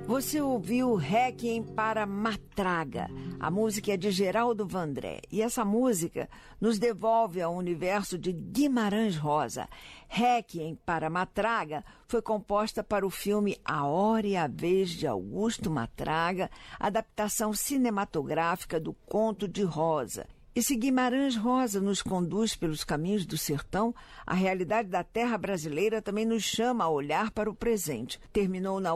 Você ouviu Requiem para Matraga. A música é de Geraldo Vandré. E essa música nos devolve ao universo de Guimarães Rosa. Requiem para Matraga foi composta para o filme A Hora e a Vez de Augusto Matraga, adaptação cinematográfica do Conto de Rosa. E se Guimarães Rosa nos conduz pelos caminhos do sertão, a realidade da terra brasileira também nos chama a olhar para o presente. Terminou na